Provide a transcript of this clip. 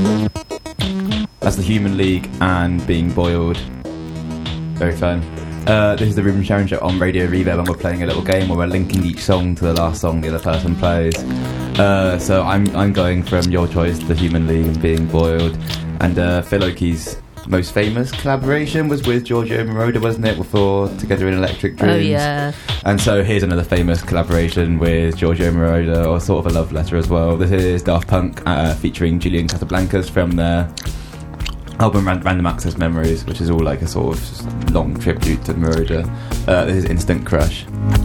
That's the Human League and Being Boiled. Very fun. This is the Ruben Sharon Show on Radio Reverb, and we're playing a little game where we're linking each song to the last song the other person plays. So I'm going from your choice, the Human League and Being Boiled, and Phil Oakey's most famous collaboration was with Giorgio Moroder, wasn't it, before Together in Electric Dreams? Oh yeah. And so here's another famous collaboration with Giorgio Moroder, or sort of a love letter as well. This is Daft Punk featuring Julian Casablancas from their album Random Access Memories, which is all like a sort of long tribute to Moroder. This is Instant Crush.